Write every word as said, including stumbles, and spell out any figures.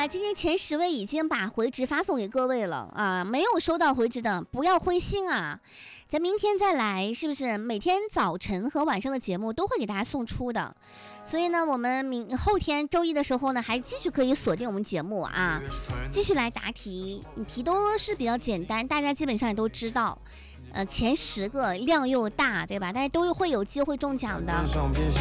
了，今天前十位已经把回执发送给各位了啊，没有收到回执的不要灰心啊，咱明天再来，是不是？每天早晨和晚上的节目都会给大家送出的，所以呢，我们明后天周一的时候呢，还继续可以锁定我们节目啊，继续来答题，你题都是比较简单，大家基本上也都知道。呃，前十个量又大，对吧？大家都会有机会中奖的。